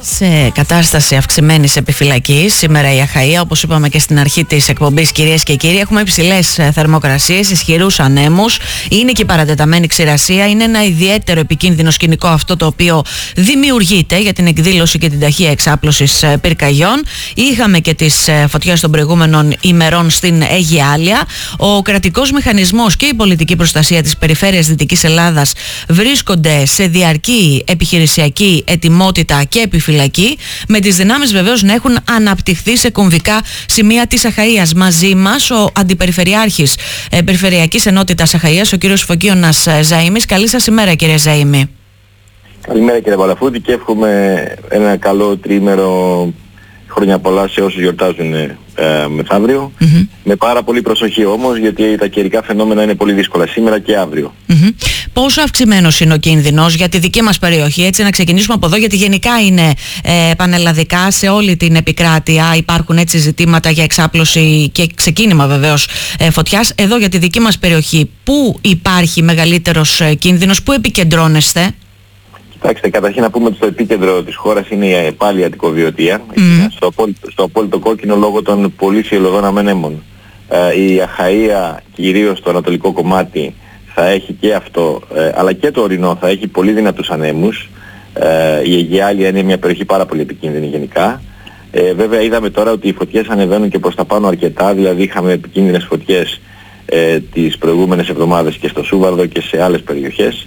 Σε κατάσταση αυξημένης επιφυλακής σήμερα η Αχαΐα, όπως είπαμε και στην αρχή της εκπομπής, κυρίες και κύριοι, έχουμε υψηλές θερμοκρασίες, ισχυρούς ανέμους, είναι και η παρατεταμένη ξηρασία. Είναι ένα ιδιαίτερο επικίνδυνο σκηνικό αυτό το οποίο δημιουργείται για την εκδήλωση και την ταχεία εξάπλωσης πυρκαγιών. Είχαμε και τις φωτιές των προηγούμενων ημερών στην Αιγιάλια. Ο κρατικός μηχανισμός και η πολιτική προστασία της περιφέρειας Δυτικής Ελλάδας βρίσκονται σε διαρκή επιχειρησιακή ετοιμότητα και επιφυλακή, με τις δυνάμεις βεβαίως να έχουν αναπτυχθεί σε κομβικά σημεία της Αχαΐας. Μαζί μας ο Αντιπεριφερειάρχης Περιφερειακής Ενότητας Αχαΐας, ο κύριος Φωκίωνας Ζαΐμης. Καλή σας ημέρα, κύριε Ζαΐμη. Καλημέρα, κύριε Παλαφούτη, και εύχομαι ένα καλό τριήμερο, χρόνια πολλά σε όσους γιορτάζουν μεθαύριο. Με πάρα πολύ προσοχή όμως, γιατί τα καιρικά φαινόμενα είναι πολύ δύσκολα σήμερα και αύριο. Πόσο αυξημένος είναι ο κίνδυνος για τη δική μας περιοχή? Έτσι, να ξεκινήσουμε από εδώ, γιατί γενικά είναι πανελλαδικά σε όλη την επικράτεια. Υπάρχουν έτσι ζητήματα για εξάπλωση και ξεκίνημα βεβαίως φωτιάς. Εδώ για τη δική μας περιοχή, πού υπάρχει μεγαλύτερος κίνδυνος, πού επικεντρώνεστε? Κοιτάξτε, καταρχήν να πούμε ότι στο επίκεντρο της χώρας είναι πάλι η Αττικοβιωτία, στο απόλυτο κόκκινο λόγω των πολύ σιελωδών αμενέμων. Η Αχαΐα, κυρίως στο ανατολικό κομμάτι, θα έχει και αυτό, αλλά και το ορεινό θα έχει πολύ δυνατούς ανέμους. Η Αιγιάλια είναι μια περιοχή πάρα πολύ επικίνδυνη γενικά. Βέβαια είδαμε τώρα ότι οι φωτιές ανεβαίνουν και προς τα πάνω αρκετά, δηλαδή είχαμε επικίνδυνες φωτιές τις προηγούμενες εβδομάδες και στο Σούβαρδο και σε άλλες περιοχές.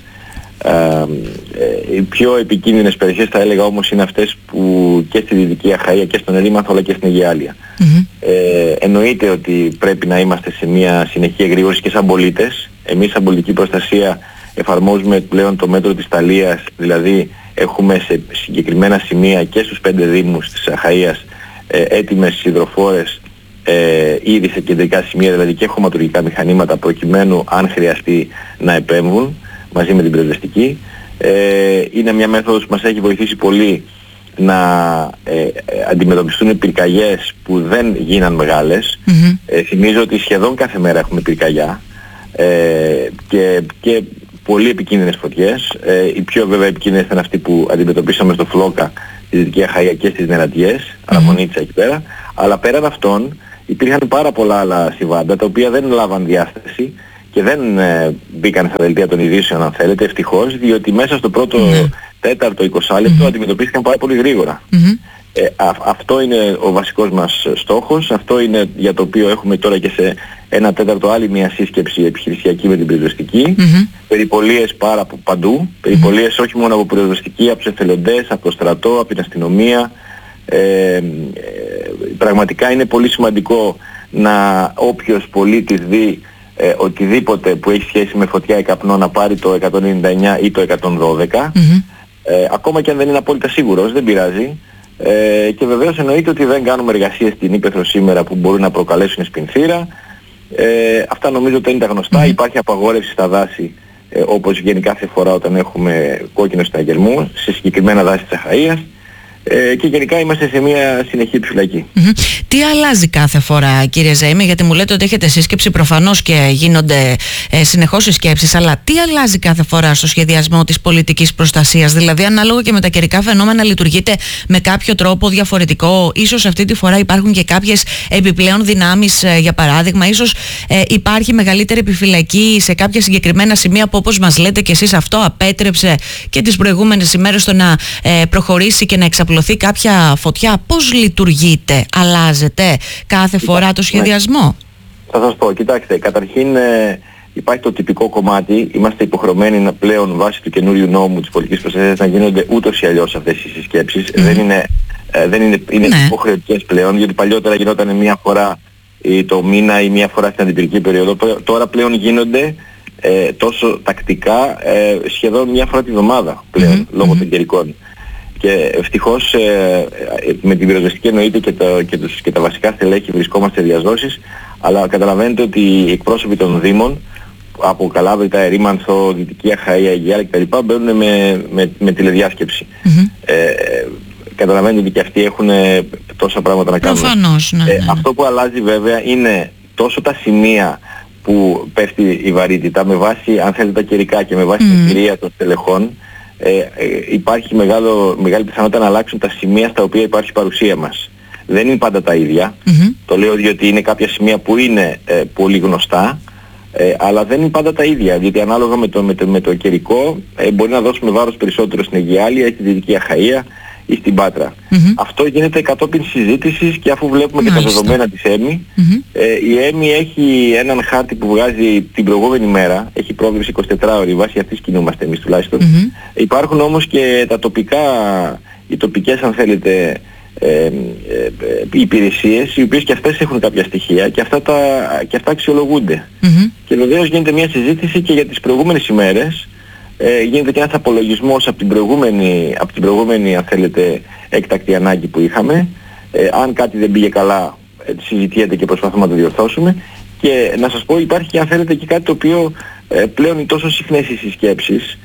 Οι πιο επικίνδυνες περιοχές θα έλεγα όμως είναι αυτές που και στη Δυτική Αχαΐα και στον Ερήμανθο αλλά και στην Αιγιάλια. Εννοείται ότι πρέπει να είμαστε σε μια συνεχή εγρήγορση και σαν πολίτες. Εμείς σαν πολιτική προστασία εφαρμόζουμε πλέον το μέτρο της ταλίας, δηλαδή έχουμε σε συγκεκριμένα σημεία και στους 5 δήμους της Αχαΐας έτοιμες υδροφόρες ήδη σε κεντρικά σημεία, δηλαδή και χωματουργικά μηχανήματα, προκειμένου αν χρειαστεί να επέμβουν μαζί με την πυροσβεστική. Είναι μια μέθοδος που μας έχει βοηθήσει πολύ να αντιμετωπιστούν πυρκαγιές που δεν γίναν μεγάλες. Θυμίζω ότι σχεδόν κάθε μέρα έχουμε πυρκαγιά και πολύ επικίνδυνες φωτιές. Οι πιο βέβαια επικίνδυνες ήταν αυτοί που αντιμετωπίσαμε στο Φλόκα, στη Δυτική Αχαΐα και στις Νερατιές, Αραμονίτσα εκεί πέρα. Αλλά πέραν αυτών υπήρχαν πάρα πολλά άλλα συμβάντα τα οποία δεν λάβαν διάσταση και δεν μπήκαν στα δελτία των ειδήσεων, αν θέλετε, ευτυχώς, διότι μέσα στο πρώτο τέταρτο 20 λεπτό αντιμετωπίστηκαν πάρα πολύ γρήγορα. Αυτό είναι ο βασικός μας στόχος, αυτό είναι για το οποίο έχουμε τώρα και σε ένα τέταρτο άλλη μια σύσκεψη επιχειρησιακή με την πυροσβεστική. Περιπολίες πάρα παντού, περιπολίες όχι μόνο από πυροσβεστική, από τους εθελοντές, από το στρατό, από την αστυνομία. Πραγματικά είναι πολύ σημαντικό να όποιος πολίτης δει οτιδήποτε που έχει σχέση με φωτιά ή καπνό να πάρει το 199 ή το 112. Ακόμα και αν δεν είναι απόλυτα σίγουρος, δεν πειράζει. Και βεβαίως εννοείται ότι δεν κάνουμε εργασίες στην Ύπαιθρο σήμερα που μπορούν να προκαλέσουν σπινθήρα. Αυτά νομίζω ότι είναι τα γνωστά. Υπάρχει απαγόρευση στα δάση, όπως βγαίνει κάθε φορά όταν έχουμε κόκκινο συναγερμού, σε συγκεκριμένα δάση της Αχαΐας. Και γενικά είμαστε σε μια συνεχή επιφυλακή. Τι αλλάζει κάθε φορά, κύριε Ζαΐμη, γιατί μου λέτε ότι έχετε σύσκεψη προφανώς και γίνονται συνεχώς συσκέψεις, αλλά τι αλλάζει κάθε φορά στο σχεδιασμό της πολιτικής προστασίας? Δηλαδή, ανάλογα και με τα καιρικά φαινόμενα, λειτουργείτε με κάποιο τρόπο διαφορετικό? Ίσως αυτή τη φορά υπάρχουν και κάποιες επιπλέον δυνάμεις, για παράδειγμα, ίσως υπάρχει μεγαλύτερη επιφυλακή σε κάποια συγκεκριμένα σημεία που, όπως μας λέτε και εσείς, αυτό απέτρεψε και τις προηγούμενες ημέρες στο να προχωρήσει και να εξαπλωθεί κάποια φωτιά? Πώς λειτουργείτε, αλλάζετε κάθε φορά το σχεδιασμό? Θα σας πω, κοιτάξτε, καταρχήν υπάρχει το τυπικό κομμάτι, είμαστε υποχρεωμένοι πλέον βάσει του καινούριου νόμου της πολιτικής προστασίας να γίνονται ούτως ή αλλιώς αυτές οι συσκέψεις. Δεν είναι υποχρεωτικές πλέον, γιατί παλιότερα γινόταν μία φορά το μήνα ή μία φορά στην αντιπυρική περίοδο. Τώρα πλέον γίνονται τόσο τακτικά, σχεδόν μία φορά τη βδομάδα πλέον, λόγω των καιρικών. Και ευτυχώς με την πυροσβεστική εννοείται και τα βασικά στελέχη βρισκόμαστε σε διασώσεις, αλλά καταλαβαίνετε ότι οι εκπρόσωποι των Δήμων από Καλάβρητα, Ερήμανθο, Δυτική Αχαΐα, Αιγιάλια κτλ. Μπαίνουν με τηλεδιάσκεψη. Καταλαβαίνετε ότι και αυτοί έχουν τόσα πράγματα να κάνουν. Προφανώς, ναι. Αυτό που αλλάζει βέβαια είναι τόσο τα σημεία που πέφτει η βαρύτητα με βάση, αν θέλετε, τα καιρικά και με βάση την εμπειρία των στελεχών. υπάρχει μεγάλη πιθανότητα να αλλάξουν τα σημεία στα οποία υπάρχει παρουσία μας. Δεν είναι πάντα τα ίδια. Το λέω διότι είναι κάποια σημεία που είναι πολύ γνωστά, αλλά δεν είναι πάντα τα ίδια, γιατί ανάλογα με το καιρικό μπορεί να δώσουμε βάρος περισσότερο στην Αιγιάλεια ή στη Δυτική Αχαΐα ή στην Πάτρα. Αυτό γίνεται κατόπιν συζήτησης και αφού βλέπουμε και τα δεδομένα της ΕΜΗ. Η ΕΜΗ έχει έναν χάρτη που βγάζει την προηγούμενη μέρα, έχει πρόβλεψη 24 ώρες, βάσει αυτής κινούμαστε εμείς τουλάχιστον. Υπάρχουν όμως και οι τοπικές αν θέλετε υπηρεσίες, οι οποίες και αυτές έχουν κάποια στοιχεία και αυτά αξιολογούνται. Και βεβαίως γίνεται μια συζήτηση και για τις προηγούμενες ημέρες, γίνεται και ένας απολογισμός από την προηγούμενη αν θέλετε έκτακτη ανάγκη που είχαμε. Αν κάτι δεν πήγε καλά συζητιέται και προσπαθούμε να το διορθώσουμε. Και να σας πω, υπάρχει αν θέλετε και κάτι το οποίο πλέον είναι τόσο συχνές οι συσκέψεις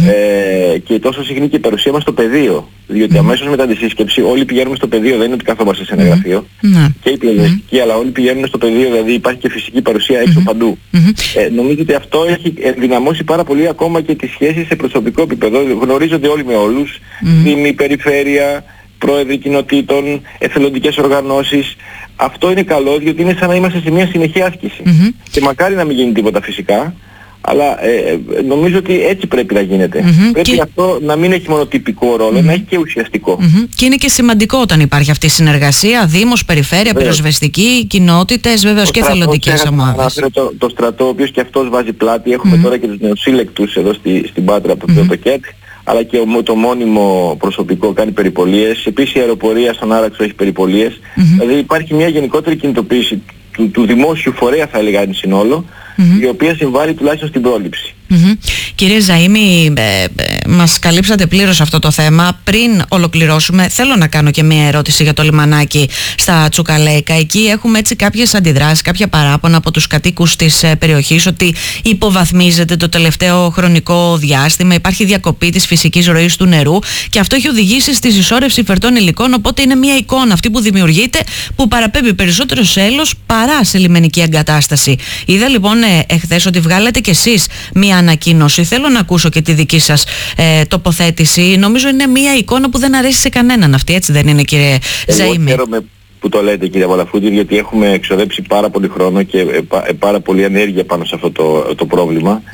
και τόσο συχνή και η παρουσία μας στο πεδίο, διότι αμέσως μετά τη σύσκεψη όλοι πηγαίνουμε στο πεδίο, δεν είναι ότι καθόμαστε σε ένα γραφείο και η πυροσβεστική, αλλά όλοι πηγαίνουν στο πεδίο, δηλαδή υπάρχει και φυσική παρουσία έξω παντού. Νομίζω ότι αυτό έχει ενδυναμώσει πάρα πολύ ακόμα και τις σχέσεις σε προσωπικό επίπεδο. Γνωρίζονται όλοι με όλους, δήμοι, περιφέρεια, πρόεδροι κοινοτήτων, εθελοντικές οργανώσεις. Αυτό είναι καλό, διότι είναι σαν να είμαστε σε μια συνεχή άσκηση. Και μακάρι να μην γίνει τίποτα φυσικά, αλλά νομίζω ότι έτσι πρέπει να γίνεται. Πρέπει αυτό να μην έχει μόνο τυπικό ρόλο, να έχει και ουσιαστικό. Και είναι και σημαντικό όταν υπάρχει αυτή η συνεργασία, Δήμος, Περιφέρεια, πυροσβεστική, κοινότητες, βεβαίως και εθελοντικές ομάδες. Το στρατό, ο οποίος και αυτός βάζει πλάτη. Έχουμε τώρα και τους νεοσύλλεκτους εδώ στην Πάτρα από το ΚΕΤ, αλλά και το μόνιμο προσωπικό κάνει περιπολίες. Επίσης η αεροπορία στον Άραξο έχει περιπολίες. Δηλαδή υπάρχει μια γενικότερη κινητοποίηση του δημόσιου φορέα, θα έλεγα εν συνόλο, η οποία συμβάλλει τουλάχιστον στην πρόληψη. Κύριε Ζαΐμη, μας καλύψατε πλήρως αυτό το θέμα. Πριν ολοκληρώσουμε, θέλω να κάνω και μία ερώτηση για το λιμανάκι στα Τσουκαλέικα. Εκεί έχουμε έτσι κάποιες αντιδράσεις, κάποια παράπονα από τους κατοίκους της περιοχής ότι υποβαθμίζεται το τελευταίο χρονικό διάστημα, υπάρχει διακοπή της φυσικής ροής του νερού και αυτό έχει οδηγήσει στη συσσόρευση φερτών υλικών, οπότε είναι μία εικόνα αυτή που δημιουργείται που παραπέμπει περισσότερο σε έλος παρά σε λιμενική εγκατάσταση. Είδα λοιπόν εχθές ότι βγάλατε κι εσείς μία ανακοίνωση. Θέλω να ακούσω και τη δική σας τοποθέτηση. Νομίζω είναι μία εικόνα που δεν αρέσει σε κανέναν αυτή, έτσι δεν είναι, κύριε Ζαΐμη? Χαίρομαι που το λέτε, κύριε Βαλαφούτη, γιατί έχουμε εξοδέψει πάρα πολύ χρόνο και πάρα πολύ ενέργεια πάνω σε αυτό το πρόβλημα.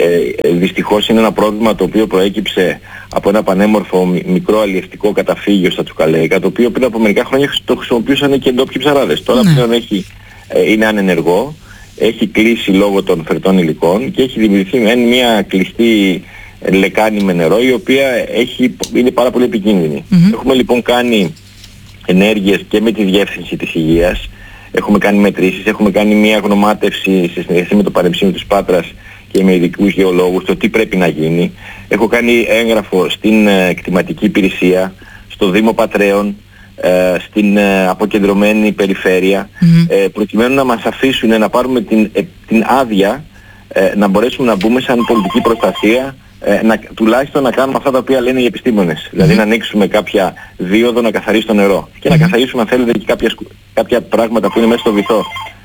Δυστυχώς είναι ένα πρόβλημα το οποίο προέκυψε από ένα πανέμορφο μικρό αλλιευτικό καταφύγιο στα Τσουκαλέικα, το οποίο πριν από μερικά χρόνια το χρησιμοποιούσαν και ντόπιοι ψαράδες. Τώρα πλέον είναι ανενεργό. Έχει κλείσει λόγω των φερτών υλικών και έχει δημιουργηθεί μια κλειστή λεκάνη με νερό, η οποία είναι πάρα πολύ επικίνδυνη. Έχουμε λοιπόν κάνει ενέργειες και με τη Διεύθυνση της Υγείας, έχουμε κάνει μετρήσεις, έχουμε κάνει μια γνωμάτευση σε συνεργασία με το Πανεπιστήμιο της Πάτρας και με ειδικούς γεωλόγους το τι πρέπει να γίνει. Έχω κάνει έγγραφο στην κτηματική υπηρεσία, στο Δήμο Πατρέων, στην αποκεντρωμένη περιφέρεια, προκειμένου να μας αφήσουν να πάρουμε την άδεια να μπορέσουμε να μπούμε σαν πολιτική προστασία, τουλάχιστον να κάνουμε αυτά τα οποία λένε οι επιστήμονες. Δηλαδή να ανοίξουμε κάποια δίωδο να καθαρίσει το νερό και να καθαρίσουμε αν θέλετε και κάποια πράγματα που είναι μέσα στο βυθό.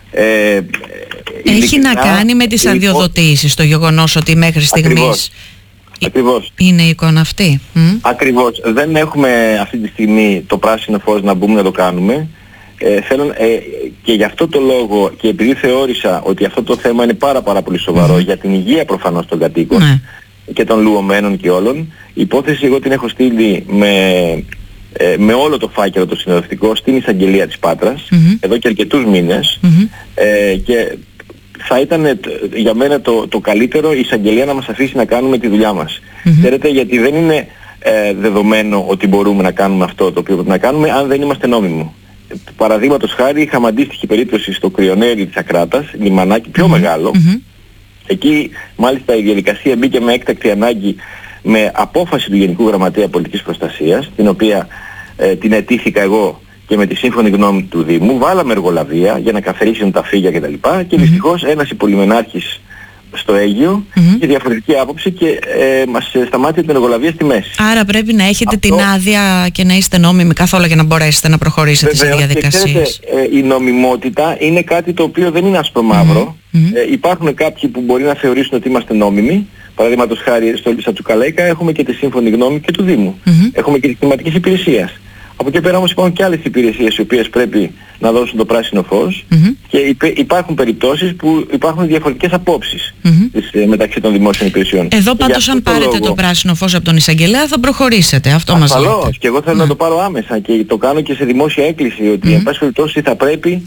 Έχει να κάνει με τις αδειοδοτήσεις το γεγονός ότι μέχρι στιγμής είναι η εικόνα αυτή? Ακριβώς. Δεν έχουμε αυτή τη στιγμή το πράσινο φως να μπούμε να το κάνουμε. Και γι' αυτό το λόγο, και επειδή θεώρησα ότι αυτό το θέμα είναι πάρα πολύ σοβαρό για την υγεία προφανώς των κατοίκων και των λουωμένων και όλων, η υπόθεση εγώ την έχω στείλει με όλο το φάκελο το συνοδευτικό στην εισαγγελία της Πάτρας εδώ και αρκετούς μήνες, και θα ήταν για μένα το καλύτερο η εισαγγελία να μας αφήσει να κάνουμε τη δουλειά μας. Ξέρετε, γιατί δεν είναι δεδομένο ότι μπορούμε να κάνουμε αυτό το οποίο πρέπει να κάνουμε αν δεν είμαστε νόμιμοι. Παραδείγματος χάρη, είχαμε αντίστοιχη περίπτωση στο Κρυονέρι της Ακράτας, λιμανάκι πιο μεγάλο. Εκεί μάλιστα η διαδικασία μπήκε με έκτακτη ανάγκη με απόφαση του Γενικού Γραμματέα Πολιτικής Προστασίας, την οποία την αιτήθηκα εγώ και με τη σύμφωνη γνώμη του Δήμου. Βάλαμε εργολαβία για να καθαρίσουν τα φύγια κτλ. Και δυστυχώς ένας υπολιμενάρχης στο Αίγυο είχε διαφορετική άποψη και μας σταμάτησε την εργολαβία στη μέση. Άρα πρέπει να έχετε την άδεια και να είστε νόμιμοι καθόλου για να μπορέσετε να προχωρήσετε σε διαδικασίες. Και ξέρετε, η νομιμότητα είναι κάτι το οποίο δεν είναι άσπρο μαύρο. Υπάρχουν κάποιοι που μπορεί να θεωρήσουν ότι είμαστε νόμιμοι, Παραδείγματος χάρη στα Τσουκαλέικα έχουμε και τη σύμφωνη γνώμη και του Δήμου. Έχουμε και τις κλιματικές υπηρεσίες. Από εκεί πέρα όμως υπάρχουν και άλλες υπηρεσίες οι οποίες πρέπει να δώσουν το πράσινο φως και υπάρχουν περιπτώσεις που υπάρχουν διαφορετικές απόψεις μεταξύ των δημόσιων υπηρεσιών. Εδώ πάντως αν πάρετε το πράσινο φως από τον εισαγγελέα θα προχωρήσετε, αυτό μας λέτε. Ασφαλώς, και εγώ θέλω να το πάρω άμεσα και το κάνω και σε δημόσια έκκληση ότι εν πάση περιπτώσει θα πρέπει,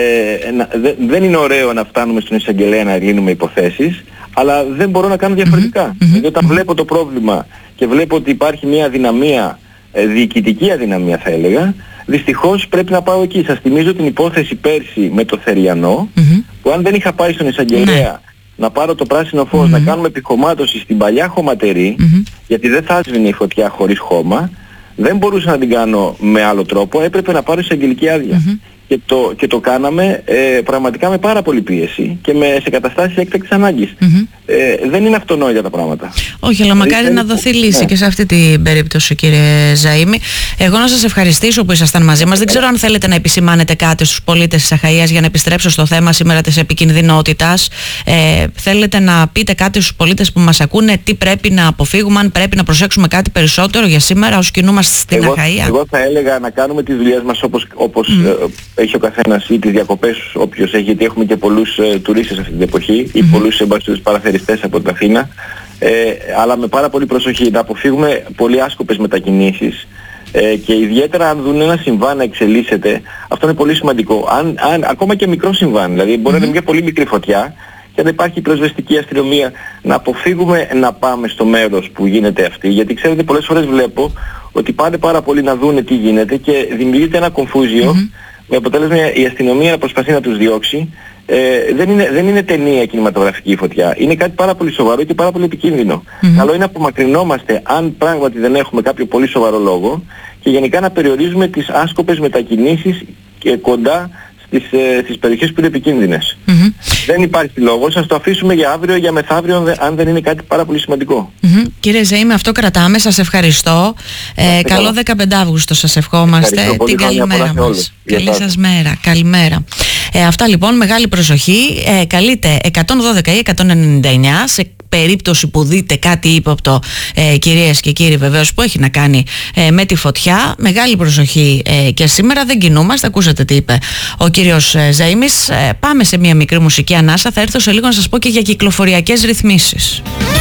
δεν είναι ωραίο να φτάνουμε στον εισαγγελέα να λύνουμε υποθέσεις, αλλά δεν μπορώ να κάνω διαφορετικά. Δηλαδή όταν βλέπω το πρόβλημα και βλέπω ότι υπάρχει μια αδυναμία, διοικητική αδυναμία θα έλεγα, δυστυχώς πρέπει να πάω εκεί. Σας θυμίζω την υπόθεση πέρσι με το Θεριανό, που αν δεν είχα πάει στον εισαγγελέα να πάρω το πράσινο φως, να κάνουμε επιχωμάτωση στην παλιά χωματερή, γιατί δεν θα έσβηνε η φωτιά χωρίς χώμα, δεν μπορούσα να την κάνω με άλλο τρόπο, έπρεπε να πάρω εισαγγελική άδεια. Και το κάναμε πραγματικά με πάρα πολύ πίεση και σε καταστάσεις έκτακτης ανάγκης. Δεν είναι αυτονόητα τα πράγματα. Όχι, αλλά μακάρι να δοθεί λύση και σε αυτή την περίπτωση, κύριε Ζαΐμη. Εγώ να σας ευχαριστήσω που ήσασταν μαζί μας. Δεν ξέρω αν θέλετε να επισημάνετε κάτι στους πολίτες της Αχαΐας για να επιστρέψω στο θέμα σήμερα της επικινδυνότητας. Θέλετε να πείτε κάτι στους πολίτες που μας ακούνε, τι πρέπει να αποφύγουμε, αν πρέπει να προσέξουμε κάτι περισσότερο για σήμερα ως κινούμαστε στην Αχαΐα? Εγώ θα έλεγα να κάνουμε τις δουλειές μας όπως έχει ο καθένας, ή τις διακοπές όποιος έχει, γιατί έχουμε και πολλούς τουρίστες αυτή την εποχή ή πολλούς παραθεριστές από την Αθήνα, αλλά με πάρα πολύ προσοχή να αποφύγουμε πολύ άσκοπες μετακινήσεις και ιδιαίτερα αν δουν ένα συμβάν να εξελίσσεται, αυτό είναι πολύ σημαντικό. Ακόμα και μικρό συμβάν, δηλαδή μπορεί να είναι μια πολύ μικρή φωτιά και αν υπάρχει πυροσβεστική αστυνομία, να αποφύγουμε να πάμε στο μέρος που γίνεται αυτή, γιατί ξέρετε πολλές φορές βλέπω ότι πάνε πάρα πολύ να δούνε τι γίνεται και δημιουργείται ένα κομφούζιο με αποτέλεσμα η αστυνομία να προσπαθεί να τους διώξει. Δεν είναι ταινία κινηματογραφική η φωτιά. Είναι κάτι πάρα πολύ σοβαρό και πάρα πολύ επικίνδυνο. Καλό είναι να απομακρυνόμαστε αν πράγματι δεν έχουμε κάποιο πολύ σοβαρό λόγο και γενικά να περιορίζουμε τις άσκοπες μετακινήσεις και κοντά στις περιοχές που είναι επικίνδυνες. Δεν υπάρχει λόγος, ας το αφήσουμε για αύριο ή για μεθαύριο αν δεν είναι κάτι πάρα πολύ σημαντικό. Κύριε Ζαΐμη, αυτό κρατάμε. Σας ευχαριστώ. Καλό 15 Αύγουστο σας ευχόμαστε. Την καλημέρα μας. Καλή σας μέρα. Καλημέρα. Αυτά λοιπόν, μεγάλη προσοχή. Καλείτε 112 ή 199 σε περίπτωση που δείτε κάτι ύποπτο, κυρίες και κύριοι, βεβαίως, που έχει να κάνει με τη φωτιά. Μεγάλη προσοχή και σήμερα, δεν κινούμαστε. Ακούσατε τι είπε ο κύριος Ζαΐμης. Πάμε σε μια μικρή μουσική ανάσα. Θα έρθω σε λίγο να σας πω και για κυκλοφοριακές ρυθμίσεις.